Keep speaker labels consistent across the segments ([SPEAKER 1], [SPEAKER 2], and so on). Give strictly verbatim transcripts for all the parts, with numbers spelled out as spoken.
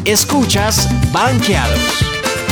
[SPEAKER 1] Escuchas Banqueados.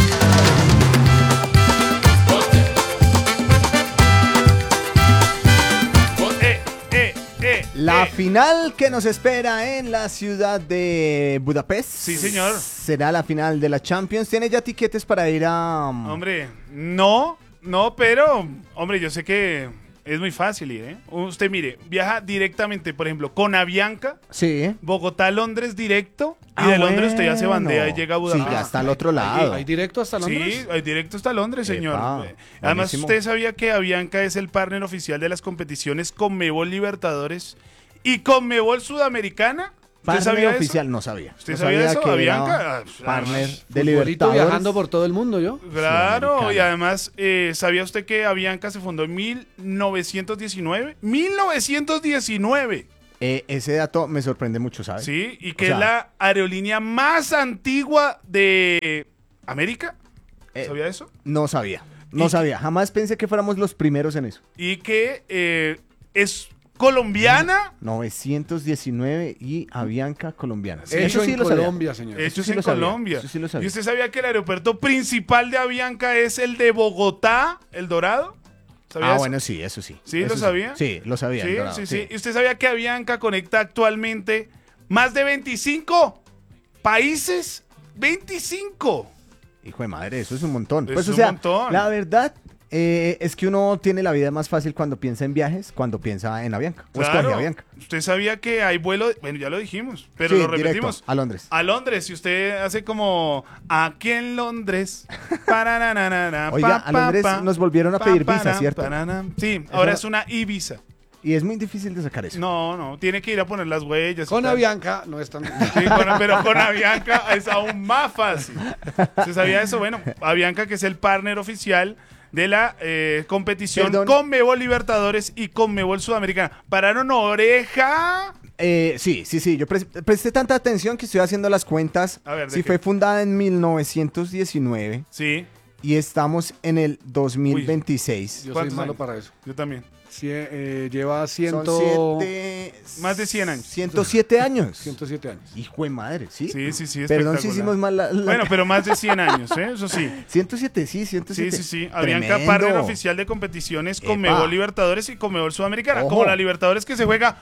[SPEAKER 2] La final que nos espera en la ciudad de Budapest.
[SPEAKER 3] Sí, señor.
[SPEAKER 2] Será la final de la Champions. ¿Tiene ya tiquetes para ir a...?
[SPEAKER 3] Hombre, no, no, pero, hombre, yo sé que es muy fácil ir, ¿eh? Usted, mire, viaja directamente, por ejemplo, con Avianca.
[SPEAKER 2] Sí.
[SPEAKER 3] Bogotá, Londres directo. Y
[SPEAKER 2] Ah,
[SPEAKER 3] de Londres usted ya
[SPEAKER 2] bueno.
[SPEAKER 3] se bandea y llega a Budapest.
[SPEAKER 2] Sí, ya está al otro lado.
[SPEAKER 4] ¿Hay directo hasta Londres?
[SPEAKER 3] Sí, hay directo hasta Londres, señor.
[SPEAKER 2] Epa,
[SPEAKER 3] Además,
[SPEAKER 2] buenísimo.
[SPEAKER 3] usted sabía que Avianca es el partner oficial de las competiciones Conmebol Libertadores y Conmebol Sudamericana. ¿Usted
[SPEAKER 2] Partner
[SPEAKER 3] sabía
[SPEAKER 2] oficial,
[SPEAKER 3] eso?
[SPEAKER 2] no sabía.
[SPEAKER 3] ¿Usted
[SPEAKER 2] No
[SPEAKER 3] sabía eso,
[SPEAKER 2] que era
[SPEAKER 3] Avianca? Ah,
[SPEAKER 2] partner de
[SPEAKER 4] Futbolito
[SPEAKER 2] Libertadores.
[SPEAKER 4] viajando por todo el mundo, ¿yo?
[SPEAKER 3] Claro,
[SPEAKER 2] Sudamericana.
[SPEAKER 3] y además, eh, ¿sabía usted que Avianca se fundó en mil novecientos diecinueve? ¡mil novecientos diecinueve!
[SPEAKER 2] Eh, ese dato me sorprende mucho, ¿sabes?
[SPEAKER 3] Sí, y que
[SPEAKER 2] O sea,
[SPEAKER 3] es la aerolínea más antigua de América.
[SPEAKER 2] Eh,
[SPEAKER 3] ¿Sabía eso?
[SPEAKER 2] No sabía. No
[SPEAKER 3] Y-
[SPEAKER 2] sabía. Jamás pensé que fuéramos los primeros en eso.
[SPEAKER 3] Y que eh, es colombiana.
[SPEAKER 2] novecientos diecinueve y Avianca colombiana.
[SPEAKER 3] Sí,
[SPEAKER 4] Hecho
[SPEAKER 2] eso sí
[SPEAKER 4] en
[SPEAKER 2] lo sabía.
[SPEAKER 4] Colombia, señor.
[SPEAKER 3] Hecho
[SPEAKER 2] Eso sí
[SPEAKER 3] en
[SPEAKER 2] lo sabía,
[SPEAKER 3] Colombia.
[SPEAKER 2] eso sí lo sabía.
[SPEAKER 3] ¿Y usted sabía que el aeropuerto principal de Avianca es el de Bogotá, El Dorado? ¿Sabía
[SPEAKER 2] Ah,
[SPEAKER 3] eso?
[SPEAKER 2] bueno, sí, eso sí.
[SPEAKER 3] ¿Sí,
[SPEAKER 2] Eso
[SPEAKER 3] lo sabía?
[SPEAKER 2] Sí, lo sabía.
[SPEAKER 3] Sí,
[SPEAKER 2] el Dorado,
[SPEAKER 3] sí, sí. ¿Y usted sabía que Avianca conecta actualmente más de veinticinco países? ¡veinticinco!
[SPEAKER 2] Hijo de madre, eso es un montón.
[SPEAKER 3] Es
[SPEAKER 2] Pues, o
[SPEAKER 3] un
[SPEAKER 2] sea,
[SPEAKER 3] montón.
[SPEAKER 2] la verdad eh, es que uno tiene la vida más fácil cuando piensa en viajes, cuando piensa en Avianca. O escoge
[SPEAKER 3] Claro.
[SPEAKER 2] Avianca.
[SPEAKER 3] ¿Usted sabía que hay vuelo? Bueno, ya lo dijimos, pero
[SPEAKER 2] Sí,
[SPEAKER 3] lo
[SPEAKER 2] directo,
[SPEAKER 3] repetimos.
[SPEAKER 2] a Londres.
[SPEAKER 3] A Londres, si usted hace como aquí en Londres. Parananana,
[SPEAKER 2] Oiga,
[SPEAKER 3] pa,
[SPEAKER 2] a Londres
[SPEAKER 3] pa,
[SPEAKER 2] nos volvieron a
[SPEAKER 3] pa,
[SPEAKER 2] pedir
[SPEAKER 3] para,
[SPEAKER 2] visa, ¿cierto?
[SPEAKER 3] parana. Sí, ahora es una Ibiza.
[SPEAKER 2] Y es muy difícil de sacar eso.
[SPEAKER 3] No, no, tiene que ir a poner las huellas. y
[SPEAKER 4] Con
[SPEAKER 3] tal.
[SPEAKER 4] Avianca no es tan...
[SPEAKER 3] Sí, con- pero con Avianca es aún más fácil. ¿Usted sabía eso? Bueno, Avianca, que es el partner oficial de la eh, competición
[SPEAKER 2] Perdón.
[SPEAKER 3] Conmebol Libertadores y Conmebol Sudamericana. Pararon oreja.
[SPEAKER 2] Eh, sí, sí, sí. Yo pre- presté tanta atención que estoy haciendo las cuentas.
[SPEAKER 3] A ver, ¿de
[SPEAKER 2] Sí,
[SPEAKER 3] qué?
[SPEAKER 2] fue fundada en mil novecientos diecinueve
[SPEAKER 3] Sí,
[SPEAKER 2] y estamos en el dos mil veintiséis.
[SPEAKER 4] Yo soy
[SPEAKER 3] ¿Cuántos
[SPEAKER 4] malo
[SPEAKER 3] años?
[SPEAKER 4] para eso.
[SPEAKER 3] yo también.
[SPEAKER 4] Cie- eh, lleva
[SPEAKER 2] Son
[SPEAKER 4] ciento...
[SPEAKER 2] siete...
[SPEAKER 3] Más de cien años.
[SPEAKER 2] ciento siete años.
[SPEAKER 4] ciento siete años.
[SPEAKER 2] Hijo de madre, ¿sí?
[SPEAKER 3] Sí, sí, sí.
[SPEAKER 2] Perdón si
[SPEAKER 3] espectacular.
[SPEAKER 2] hicimos mal la... la-
[SPEAKER 3] Bueno, pero más de cien años, ¿eh? Eso sí.
[SPEAKER 2] ciento siete, sí, ciento
[SPEAKER 3] Sí,
[SPEAKER 2] siete.
[SPEAKER 3] sí, sí. Avianca,
[SPEAKER 2] Tremendo.
[SPEAKER 3] partner oficial de competiciones Conmebol
[SPEAKER 2] Epa.
[SPEAKER 3] Libertadores y Conmebol Sudamericana.
[SPEAKER 2] Ojo.
[SPEAKER 3] Como la Libertadores que se juega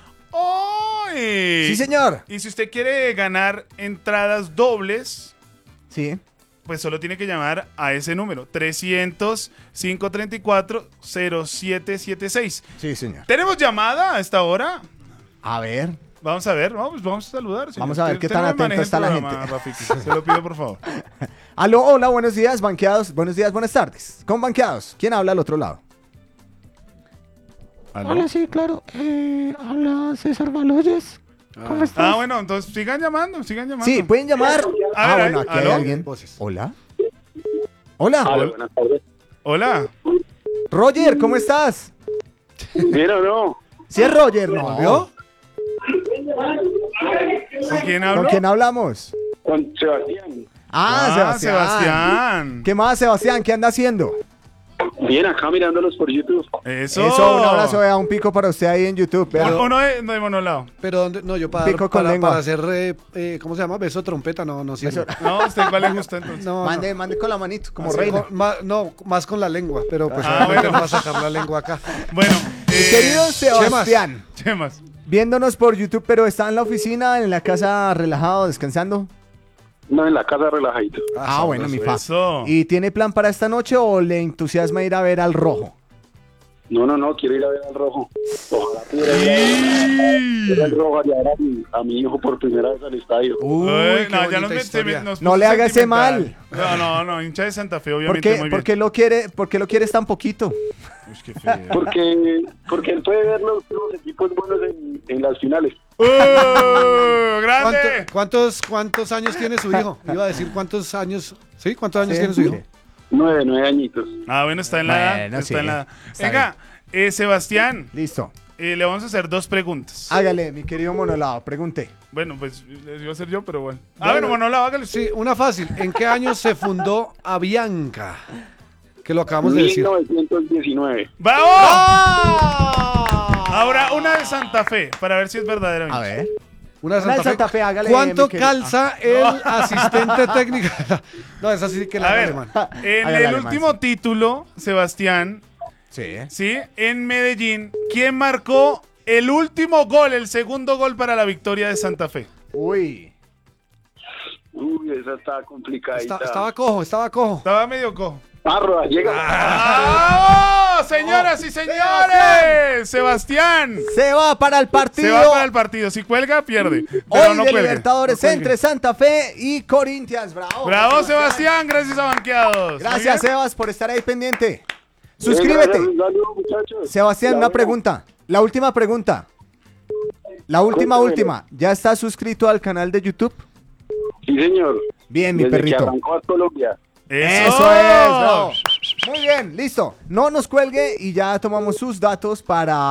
[SPEAKER 3] hoy.
[SPEAKER 2] Sí, señor.
[SPEAKER 3] Y si usted quiere ganar entradas dobles,
[SPEAKER 2] Sí.
[SPEAKER 3] pues solo tiene que llamar a ese número, trescientos, cinco treinta y cuatro, cero siete siete seis.
[SPEAKER 2] Sí, señor.
[SPEAKER 3] ¿Tenemos llamada a esta hora?
[SPEAKER 2] A ver.
[SPEAKER 3] Vamos a ver, vamos, vamos a saludar. señor.
[SPEAKER 2] Vamos a ver
[SPEAKER 3] Usted-
[SPEAKER 2] qué
[SPEAKER 3] usted
[SPEAKER 2] tan
[SPEAKER 3] no me
[SPEAKER 2] atenta
[SPEAKER 3] maneje el
[SPEAKER 2] está la
[SPEAKER 3] programa,
[SPEAKER 2] gente.
[SPEAKER 3] Rafiki, se lo pido por favor.
[SPEAKER 2] Aló, hola, buenos días, banqueados. Buenos días, buenas tardes. Con banqueados. ¿Quién habla al otro lado?
[SPEAKER 3] ¿Aló?
[SPEAKER 5] Hola, sí, claro. Eh, habla César Baloyes. ¿Cómo estás?
[SPEAKER 3] Ah, bueno, entonces sigan llamando, sigan llamando.
[SPEAKER 2] Sí, pueden llamar.
[SPEAKER 3] A
[SPEAKER 2] Ah,
[SPEAKER 3] ver,
[SPEAKER 2] bueno, aquí
[SPEAKER 3] ¿aló?
[SPEAKER 2] hay alguien.
[SPEAKER 4] Voces.
[SPEAKER 2] Hola. Hola.
[SPEAKER 6] Aló, buenas tardes.
[SPEAKER 3] Hola.
[SPEAKER 2] Roger, ¿cómo estás?
[SPEAKER 6] ¿Bien o no?
[SPEAKER 2] Sí, es Roger, ¿no? ¿Vio?
[SPEAKER 3] ¿Con quién
[SPEAKER 2] ¿Con
[SPEAKER 3] hablo?
[SPEAKER 2] quién hablamos?
[SPEAKER 6] Con Sebastián.
[SPEAKER 2] Ah,
[SPEAKER 3] Ah,
[SPEAKER 2] Sebastián.
[SPEAKER 3] Sebastián.
[SPEAKER 2] ¿Qué más, Sebastián? ¿Qué anda haciendo?
[SPEAKER 6] Bien, acá mirándolos por YouTube.
[SPEAKER 3] Eso.
[SPEAKER 2] Eso, un abrazo, vea, un pico para usted ahí en YouTube. vea.
[SPEAKER 3] Uno uno de, no de monolado.
[SPEAKER 4] Pero ¿dónde? No, yo para,
[SPEAKER 2] Pico con
[SPEAKER 4] para,
[SPEAKER 2] lengua.
[SPEAKER 4] para hacer, eh, eh, ¿cómo se llama? Beso trompeta, no, no sirve.
[SPEAKER 2] Beso-
[SPEAKER 3] No, ¿usted cuál le gusta entonces?
[SPEAKER 4] No,
[SPEAKER 2] Mande, mande con la manito, como
[SPEAKER 4] no.
[SPEAKER 2] reina.
[SPEAKER 4] Con- ma- no, más con la lengua, pero pues
[SPEAKER 3] Ah,
[SPEAKER 4] obviamente
[SPEAKER 3] bueno.
[SPEAKER 4] no va a sacar la lengua acá.
[SPEAKER 3] Bueno,
[SPEAKER 2] Mi
[SPEAKER 3] eh,
[SPEAKER 2] querido Sebastián,
[SPEAKER 3] Chemas.
[SPEAKER 2] viéndonos por YouTube, pero está en la oficina, en la casa, relajado, descansando.
[SPEAKER 6] No, en la casa relajadito.
[SPEAKER 2] Ah, bueno, mi fa.
[SPEAKER 3] Eso.
[SPEAKER 2] ¿Y tiene plan para esta noche o le entusiasma ir a ver al rojo?
[SPEAKER 6] No, no, no, quiero ir a ver al rojo. Ojalá pudiera ir a ver al rojo a llevar a mi, a mi hijo por primera vez al estadio.
[SPEAKER 2] Uy,
[SPEAKER 3] Uy,
[SPEAKER 4] qué
[SPEAKER 3] no, ya
[SPEAKER 4] bonita
[SPEAKER 3] nos, met-
[SPEAKER 4] historia.
[SPEAKER 3] nos
[SPEAKER 2] No
[SPEAKER 3] puso
[SPEAKER 2] le haga ese
[SPEAKER 3] sentimental. No, no, no, hincha de Santa Fe,
[SPEAKER 2] ¿por
[SPEAKER 3] obviamente,
[SPEAKER 2] qué,
[SPEAKER 3] muy
[SPEAKER 2] por
[SPEAKER 3] bien.
[SPEAKER 2] qué lo quiere, por qué lo quieres tan poquito?
[SPEAKER 3] Uy, qué feo.
[SPEAKER 6] Porque, porque él puede ver los, los equipos buenos en, en las finales.
[SPEAKER 3] ¡Uh!
[SPEAKER 4] ¿Cuánto-
[SPEAKER 3] ¡Grande!
[SPEAKER 4] ¿Cuántos, ¿Cuántos años tiene su hijo? Iba a decir cuántos años. ¿Sí? ¿Cuántos años tiene su hijo?
[SPEAKER 6] Nueve, nueve añitos.
[SPEAKER 3] Ah, bueno, está en la edad.
[SPEAKER 2] Bueno,
[SPEAKER 3] Está
[SPEAKER 2] sí,
[SPEAKER 3] en la edad.
[SPEAKER 2] está
[SPEAKER 3] Venga, eh, Sebastián,
[SPEAKER 2] Listo.
[SPEAKER 3] eh, le vamos a hacer dos preguntas.
[SPEAKER 2] Hágale, mi querido monolado, pregunte.
[SPEAKER 3] Bueno, pues les iba a hacer yo, pero bueno. Ah, bueno, Monolao, hágale.
[SPEAKER 4] Sí, una fácil. ¿En qué año se fundó Avianca? Que lo acabamos de decir.
[SPEAKER 6] mil novecientos diecinueve.
[SPEAKER 3] ¡Vamos! Ahora una de Santa Fe, para ver si es verdadera.
[SPEAKER 2] A ver.
[SPEAKER 4] Una de
[SPEAKER 2] Una
[SPEAKER 4] Santa,
[SPEAKER 2] de Santa
[SPEAKER 4] Fe.
[SPEAKER 2] Fe, hágale,
[SPEAKER 4] ¿Cuánto
[SPEAKER 2] mi querido?
[SPEAKER 4] calza el asistente técnico? No, es así que la
[SPEAKER 3] A ver,
[SPEAKER 4] alemán.
[SPEAKER 3] en
[SPEAKER 2] Hágale,
[SPEAKER 3] el
[SPEAKER 2] alemán,
[SPEAKER 3] último
[SPEAKER 2] sí.
[SPEAKER 3] título, Sebastián,
[SPEAKER 2] Sí.
[SPEAKER 3] ¿sí? En Medellín, ¿quién marcó el último gol, el segundo gol para la victoria de Santa Fe?
[SPEAKER 2] Uy.
[SPEAKER 6] Uy, esa está complicadita.
[SPEAKER 4] Está- estaba cojo, estaba cojo.
[SPEAKER 3] Estaba medio cojo.
[SPEAKER 6] Parra, llega.
[SPEAKER 3] ¡Ah! ¡Señoras y señores! Sebastián
[SPEAKER 2] Se va para el partido.
[SPEAKER 3] se va para el partido. Si cuelga, pierde. Pero
[SPEAKER 2] Hoy
[SPEAKER 3] no
[SPEAKER 2] de
[SPEAKER 3] cuelgue.
[SPEAKER 2] Libertadores
[SPEAKER 3] No cuelgue.
[SPEAKER 2] entre Santa Fe y Corinthians. Bravo.
[SPEAKER 3] Bravo, Sebastián. Gracias a Banqueados.
[SPEAKER 2] Gracias,
[SPEAKER 3] Muy bien.
[SPEAKER 2] Sebas, por estar ahí pendiente. Suscríbete.
[SPEAKER 6] Un saludo, muchachos.
[SPEAKER 2] Sebastián,
[SPEAKER 6] Ya
[SPEAKER 2] una
[SPEAKER 6] veo.
[SPEAKER 2] pregunta. La última pregunta. La última,
[SPEAKER 6] Cuéntamelo.
[SPEAKER 2] última. ¿Ya estás suscrito al canal de YouTube?
[SPEAKER 6] Sí, señor.
[SPEAKER 2] Bien, mi
[SPEAKER 6] Desde que
[SPEAKER 2] perrito.
[SPEAKER 6] arrancó a Colombia.
[SPEAKER 3] ¡Eso!
[SPEAKER 2] Eso es, bravo. Muy bien, listo. No nos cuelgue y ya tomamos sus datos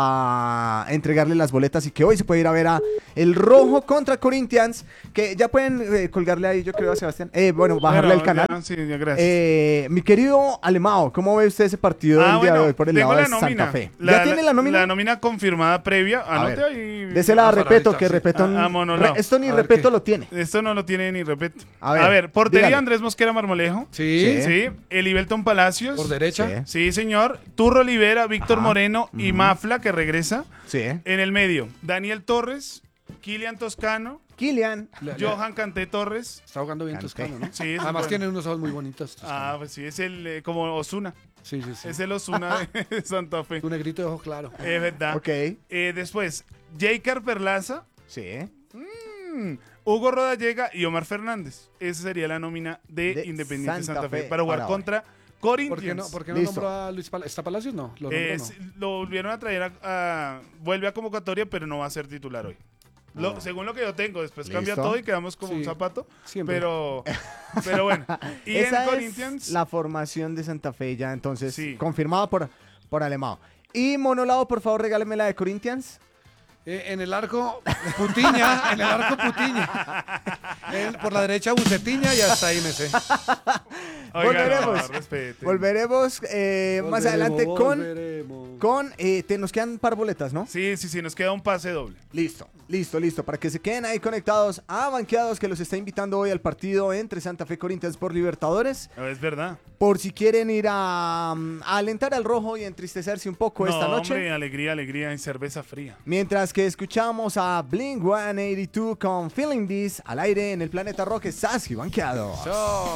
[SPEAKER 2] para entregarle las boletas y que hoy se puede ir a ver a el Rojo contra Corinthians, que ya pueden eh, colgarle ahí, yo creo, a Sebastián. Eh, bueno, bajarle
[SPEAKER 3] Bueno,
[SPEAKER 2] al canal.
[SPEAKER 3] ya, sí, ya, gracias.
[SPEAKER 2] Eh, mi querido Alemao, ¿cómo ve usted ese partido
[SPEAKER 3] Ah,
[SPEAKER 2] del día
[SPEAKER 3] bueno,
[SPEAKER 2] de hoy por el
[SPEAKER 3] tengo
[SPEAKER 2] lado
[SPEAKER 3] la
[SPEAKER 2] de
[SPEAKER 3] nómina.
[SPEAKER 2] Santa Fe?
[SPEAKER 3] La-
[SPEAKER 2] ¿Ya tiene la nómina?
[SPEAKER 3] La nómina confirmada previa.
[SPEAKER 2] A
[SPEAKER 3] Anote
[SPEAKER 2] ver,
[SPEAKER 3] ahí.
[SPEAKER 2] désela a
[SPEAKER 4] Rafa,
[SPEAKER 2] Repeto,
[SPEAKER 4] ahorita,
[SPEAKER 2] que
[SPEAKER 4] sí.
[SPEAKER 2] Repeto...
[SPEAKER 3] Ah, ah, monolao.
[SPEAKER 2] Re- esto ni
[SPEAKER 4] A ver,
[SPEAKER 2] Repeto
[SPEAKER 4] ¿qué?
[SPEAKER 2] lo tiene.
[SPEAKER 3] Esto no lo tiene ni repeto.
[SPEAKER 2] A
[SPEAKER 3] A
[SPEAKER 2] ver,
[SPEAKER 3] ver, portería
[SPEAKER 2] dígale.
[SPEAKER 3] Andrés Mosquera Marmolejo.
[SPEAKER 4] Sí,
[SPEAKER 3] Sí. Elibelton Palacios.
[SPEAKER 4] por derecha.
[SPEAKER 2] Sí.
[SPEAKER 3] Sí, señor. Turro Olivera, Víctor
[SPEAKER 2] Ajá.
[SPEAKER 3] Moreno y Mafla, que regresa.
[SPEAKER 2] Sí.
[SPEAKER 3] En el medio, Daniel Torres, Kilian Toscano,
[SPEAKER 2] Kilian.
[SPEAKER 4] Le- le-
[SPEAKER 3] Johan Canté Torres.
[SPEAKER 4] Está jugando bien
[SPEAKER 2] Canté.
[SPEAKER 4] Toscano, ¿no?
[SPEAKER 3] Sí, es
[SPEAKER 4] Además
[SPEAKER 3] bueno.
[SPEAKER 4] tiene unos ojos muy bonitos. Toscano.
[SPEAKER 3] Ah, pues sí, es el eh, como Osuna.
[SPEAKER 4] Sí, sí, sí.
[SPEAKER 3] Es el Osuna de Santa Fe.
[SPEAKER 4] Tu negrito de ojo claro.
[SPEAKER 3] Es verdad.
[SPEAKER 2] Ok.
[SPEAKER 3] Eh, después, Jaker Perlaza,
[SPEAKER 2] Sí.
[SPEAKER 3] mm, Hugo Rodallega y Omar Fernández. Esa sería la nómina de,
[SPEAKER 2] De
[SPEAKER 3] Independiente
[SPEAKER 2] Santa
[SPEAKER 3] Santa Fe,
[SPEAKER 2] Fe
[SPEAKER 3] para jugar
[SPEAKER 2] para hoy.
[SPEAKER 3] contra
[SPEAKER 4] ¿Por qué
[SPEAKER 3] Corinthians.
[SPEAKER 4] no, por qué no
[SPEAKER 2] Listo.
[SPEAKER 4] nombró a Luis Palacios? ¿Está Palacios? No, lo nombró,
[SPEAKER 3] Eh,
[SPEAKER 4] no.
[SPEAKER 3] sí, lo volvieron a traer a, a- vuelve a convocatoria, pero no va a ser titular hoy. Lo- Según lo que yo tengo, después cambia
[SPEAKER 2] Listo.
[SPEAKER 3] todo y quedamos como
[SPEAKER 4] Sí.
[SPEAKER 3] un zapato.
[SPEAKER 4] Siempre.
[SPEAKER 3] Pero, pero bueno. Y
[SPEAKER 2] Esa
[SPEAKER 3] en
[SPEAKER 2] es
[SPEAKER 3] Corinthians,
[SPEAKER 2] la formación de Santa Fe ya, entonces,
[SPEAKER 3] Sí.
[SPEAKER 2] confirmada por, por Alemao. Y Monolado, por favor, regáleme la de Corinthians.
[SPEAKER 4] Eh, en el arco, Putiña, en el arco Putiña. En- por la derecha, Bucetiña y hasta ahí me sé.
[SPEAKER 3] oiga,
[SPEAKER 2] volveremos.
[SPEAKER 3] no, respete.
[SPEAKER 2] Volveremos eh, más
[SPEAKER 4] Volveremos,
[SPEAKER 2] adelante con,
[SPEAKER 4] volveremos.
[SPEAKER 2] con eh, te, nos quedan un par boletas, ¿no?
[SPEAKER 3] Sí, sí, sí, nos queda un pase doble.
[SPEAKER 2] Listo, listo, listo. Para que se queden ahí conectados a Banqueados, que los está invitando hoy al partido entre Santa Fe y Corinthians por Libertadores.
[SPEAKER 3] No, es verdad.
[SPEAKER 2] Por si quieren ir a, um, a alentar al rojo y entristecerse un poco
[SPEAKER 3] No,
[SPEAKER 2] esta noche.
[SPEAKER 3] hombre, alegría, alegría y cerveza fría.
[SPEAKER 2] Mientras que escuchamos a Blink ciento ochenta y dos con Feeling This al aire en el Planeta Rock, estás y Banqueado.
[SPEAKER 4] Chao.